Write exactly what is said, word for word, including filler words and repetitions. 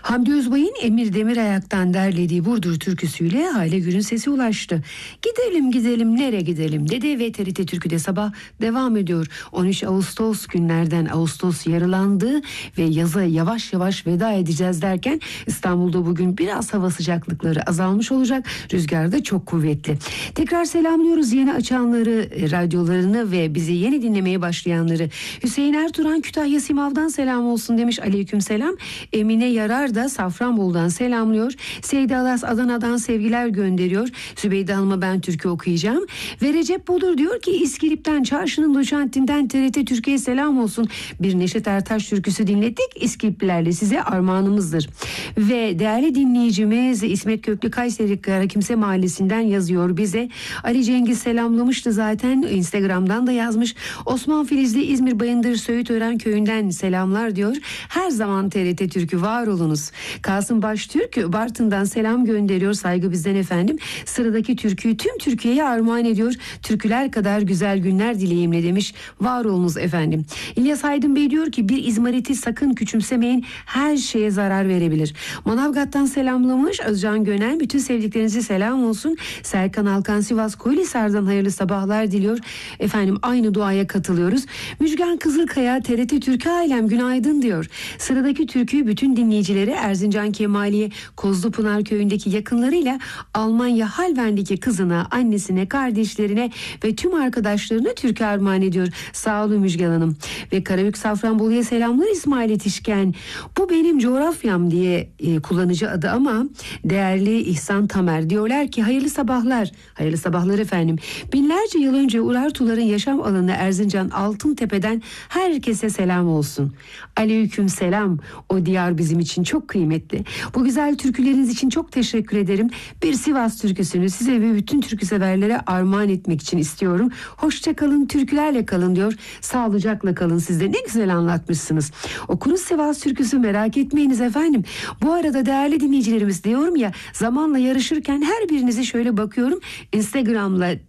Hamdi Özbay'ın Emir Demirayak'tan derlediği Burdur türküsüyle Hale Gür'ün sesi ulaştı. Gidelim gidelim nereye gidelim dedi ve T R T Türkü'de sabah devam ediyor. on üç Ağustos günlerden Ağustos yarılandı ve yaza yavaş yavaş veda edeceğiz derken İstanbul'da bugün biraz hava sıcaklıkları azalmış olacak. Rüzgar da çok kuvvetli. Tekrar selamlıyoruz yeni açanları, radyolarını ve bizi yeni dinlemeye başlayanları. Hüseyin Ertuğran Kütahya Simav'dan selam olsun demiş. Aleyküm selam. Emine Yarar da Safranbolu'dan selamlıyor. Seydi Alas Adana'dan sevgiler gönderiyor. Zübeyde Hanım'a ben türkü okuyacağım. Ve Recep Bodur diyor ki İskilip'ten Çarşı'nın doçentinden T R T Türkiye'ye selam olsun. Bir Neşet Ertaş türküsü dinlettik. İskiliplilerle size armağanımızdır. Ve değerli dinleyicimiz İsmet Köklü Kayseri Karakimse Mahallesi'nden yazıyor bize. Ali Cengiz selamlamıştı zaten. Instagram'dan da yazmış. Osman Filizli İzmir Bayındır Söğütören köyünden selamlar diyor. Her zaman T R T Türkü var olunuz. Kasım Baştürk Bartın'dan selam gönderiyor. Saygı bizden efendim. Sıradaki türküyü tüm Türkiye'ye armağan ediyor. Türküler kadar güzel günler dileyimle demiş. Var olunuz efendim. İlyas Aydın Bey diyor ki bir izmariti sakın küçümsemeyin. Her şeye zarar verebilir. Manavgat'tan selamlamış. Özcan Gönen bütün sevdiklerinize selam olsun. Serkan Alkan Sivas Koylisar'dan hayırlı sabahlar diliyor. Efendim aynı duaya katılıyoruz. Müjgan Kızılkaya T R T Türkü ailem günaydın diyor. Sıradaki türküyü bütün dinleyicileri Erzincan Kemaliye Kozlupınar köyündeki yakınlarıyla Almanya Halven'deki kızına, annesine, kardeşlerine ve tüm arkadaşlarına türkü armağan ediyor. Sağ olun Müjgan Hanım. Ve Karabük Safranbolu'ya selamlar İsmail Yetişken. Bu benim coğrafyam diye e, kullanıcı adı ama değerli İhsan Tamer diyorlar ki hayırlı sabahlar. Hayırlı sabahlar efendim. Binlerce yıl önce Urartuların yaşam alanı Erzincan Altıntepe'den herkese selam olsun. Aleyküm selam. O diyar bizim için çok kıymetli. Bu güzel türküleriniz için çok teşekkür ederim. Bir Sivas türküsünü size ve bütün türkü severlere armağan etmek için istiyorum. Hoşça kalın, türkülerle kalın diyor. Sağlıcakla kalın, siz de ne güzel anlatmışsınız. Okunuz Sivas türküsü, merak etmeyiniz efendim. Bu arada değerli dinleyicilerimiz diyorum ya, zamanla yarışırken her birinizi şöyle bakıyorum. Instagram'la